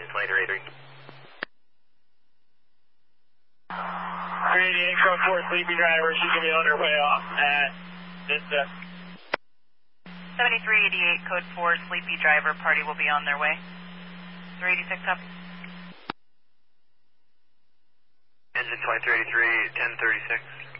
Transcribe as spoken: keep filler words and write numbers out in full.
twenty-three eighty-three. three eighty-eight, code four, sleepy driver. She's going to be on her way off at Vista. seventy-three eighty-eight, code four, sleepy driver. Party will be on their way. three eighty-six up. Engine twenty-three eighty-three, ten thirty-six.